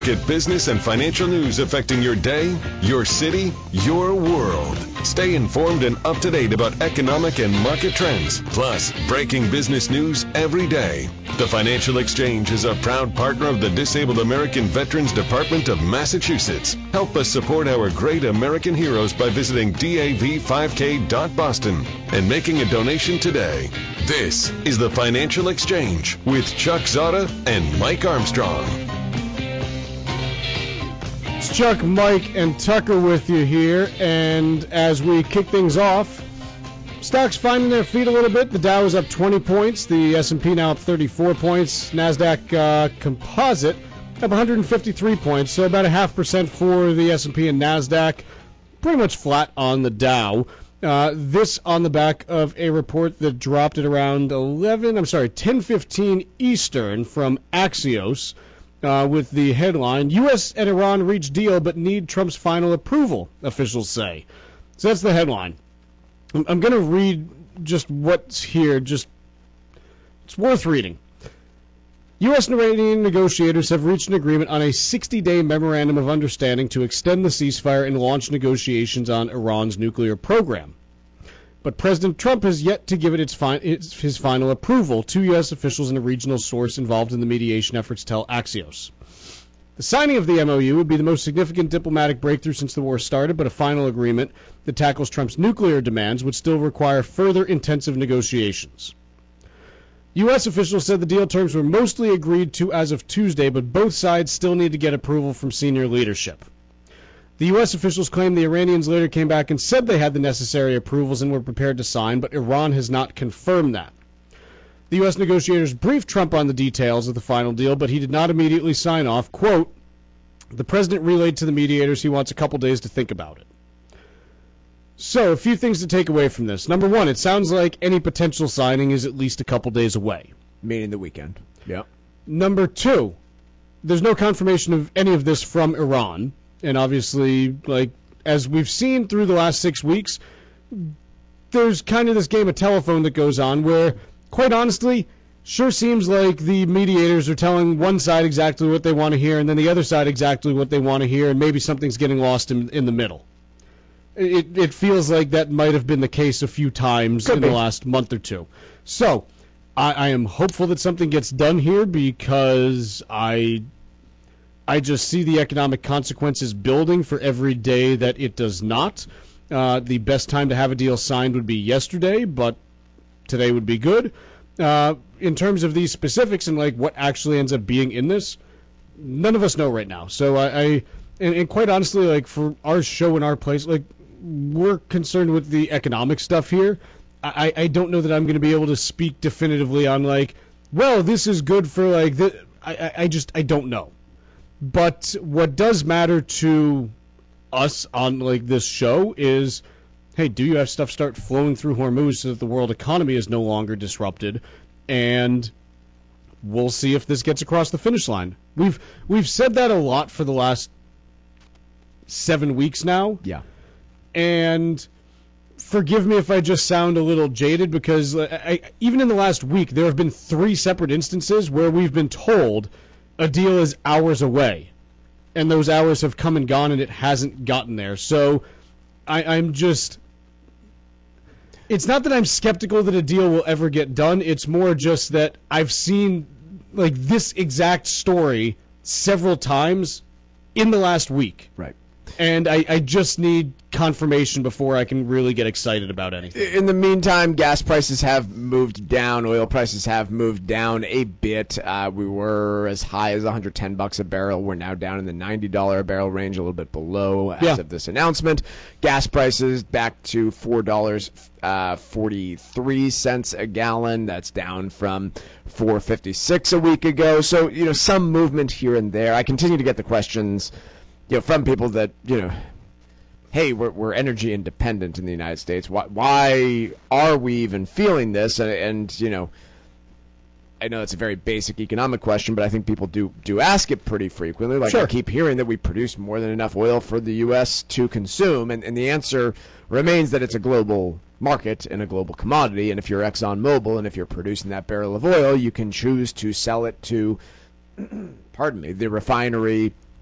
Get business and financial news affecting your day, your city, your world. Stay informed and up to date about economic and market trends, plus breaking business news every day. The Financial Exchange is a proud partner of the Disabled American Veterans Department of Massachusetts. Help us support our great American heroes by visiting dav5k.boston and making a donation today. This is the Financial Exchange with Chuck Zada and Mike Armstrong. It's Chuck, Mike, and Tucker with you here, and as we kick things off, stocks finding their feet a little bit. The Dow is up 20 points, the S&P now up 34 points, NASDAQ Composite up 153 points, so about 0.5% for the S&P and NASDAQ, pretty much flat on the Dow. This on the back of a report that dropped at around 10:15 Eastern from Axios. With the headline, U.S. and Iran reach deal but need Trump's final approval, officials say. So that's the headline. I'm going to read just what's here. It's worth reading. U.S. and Iranian negotiators have reached an agreement on a 60-day memorandum of understanding to extend the ceasefire and launch negotiations on Iran's nuclear program. But President Trump has yet to give it his final approval, two U.S. officials and a regional source involved in the mediation efforts tell Axios. The signing of the MOU would be the most significant diplomatic breakthrough since the war started, but a final agreement that tackles Trump's nuclear demands would still require further intensive negotiations. U.S. officials said the deal terms were mostly agreed to as of Tuesday, but both sides still need to get approval from senior leadership. The U.S. officials claim the Iranians later came back and said they had the necessary approvals and were prepared to sign, but Iran has not confirmed that. The U.S. negotiators briefed Trump on the details of the final deal, but he did not immediately sign off. Quote, the president relayed to the mediators he wants a couple days to think about it. So, a few things to take away from this. Number one, it sounds like any potential signing is at least a couple days away. Meaning the weekend. Yeah. Number two, there's no confirmation of any of this from Iran. And obviously, as we've seen through the last 6 weeks, there's kind of this game of telephone that goes on where, quite honestly, sure seems like the mediators are telling one side exactly what they want to hear and then the other side exactly what they want to hear, and maybe something's getting lost in the middle. It feels like that might have been the case a few times in the last month or two. So, I am hopeful that something gets done here because I just see the economic consequences building for every day that it does not. The best time to have a deal signed would be yesterday, but today would be good. In terms of these specifics and what actually ends up being in this, none of us know right now. So and quite honestly, for our show and our place, we're concerned with the economic stuff here. I don't know that I'm going to be able to speak definitively on well, this is good for I don't know. But what does matter to us on this show is, hey, do you have stuff start flowing through Hormuz so that the world economy is no longer disrupted? And we'll see if this gets across the finish line. We've said that a lot for the last 7 weeks now. Yeah. And forgive me if I just sound a little jaded because even in the last week there have been 3 separate instances where we've been told a deal is hours away, and those hours have come and gone, and it hasn't gotten there. So I'm just – it's not that I'm skeptical that a deal will ever get done. It's more just that I've seen, this exact story several times in the last week. Right. And I just need confirmation before I can really get excited about anything. In the meantime, gas prices have moved down. Oil prices have moved down a bit. We were as high as $110 a barrel. We're now down in the $90 a barrel range, a little bit below as of this announcement. Gas prices back to $4.43 a gallon. That's down from $4.56 a week ago. So, some movement here and there. I continue to get the questions from people that, hey, we're energy independent in the United States. Why are we even feeling this? And I know it's a very basic economic question, but I think people do ask it pretty frequently. Sure. I keep hearing that we produce more than enough oil for the U.S. to consume, and the answer remains that it's a global market and a global commodity, and if you're ExxonMobil and if you're producing that barrel of oil, you can choose to sell it to, the refinery